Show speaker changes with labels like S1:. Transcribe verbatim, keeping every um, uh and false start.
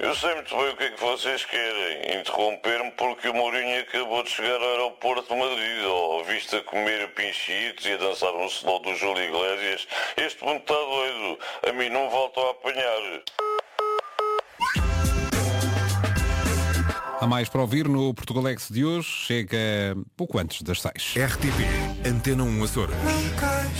S1: Eu sei muito bem o que é que vocês querem. Interromper-me porque o Mourinho acabou de chegar ao aeroporto de Madrid. Ou visto a comer pinchitos e a dançar no slow do Júlio Iglesias. Este mundo está doido. A mim não voltam a apanhar.
S2: Há mais para ouvir no Portugalex de hoje. Chega pouco antes das seis.
S3: R T P Antena um Açores.